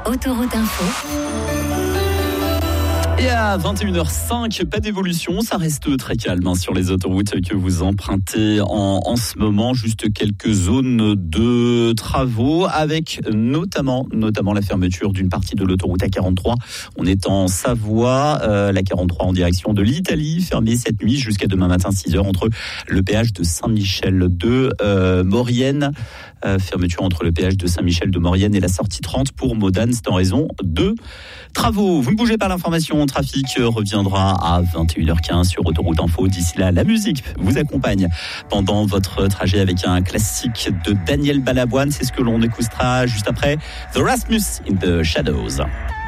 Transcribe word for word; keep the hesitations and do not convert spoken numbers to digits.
Autoroute Info. Et à vingt et une heures cinq, pas d'évolution, ça reste très calme hein, sur les autoroutes que vous empruntez en, en ce moment. Juste quelques zones de travaux avec notamment, notamment la fermeture d'une partie de l'autoroute A quarante-trois. On est en Savoie, euh, la quarante-trois en direction de l'Italie, fermée cette nuit jusqu'à demain matin six heures entre le péage de Saint-Michel de euh, Maurienne. Euh, fermeture entre le péage de Saint-Michel de Maurienne et la sortie trente pour Modane, c'est en raison de travaux. Vous ne bougez pas, l'information trafic reviendra à vingt et une heures quinze sur Autoroute Info. D'ici là, la musique vous accompagne pendant votre trajet avec un classique de Daniel Balavoine. C'est ce que l'on écoutera juste après The Rasmus in the Shadows.